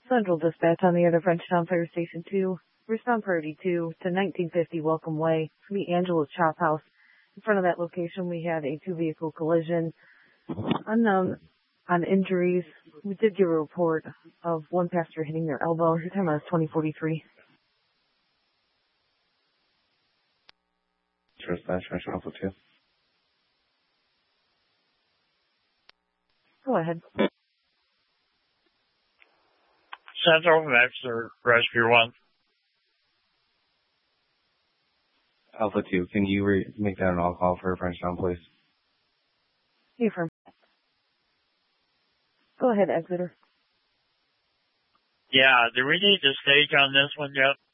Central Dispatch on the other Frenchtown Fire Station 2. Respond priority 2 to 1950 Welcome Way. Meet Angela's Chop House. In front of that location, we had a two-vehicle collision. Unknown on injuries. We did give a report of one passenger hitting their elbow. Your time is 2043. Dispatch, Alpha 2. Go ahead. Central Exeter Rescue 1. Alpha 2, can you make that an all call for Frenchtown, please? Hey, firm. Go ahead, Exeter. Yeah, do we need to stage on this one yet?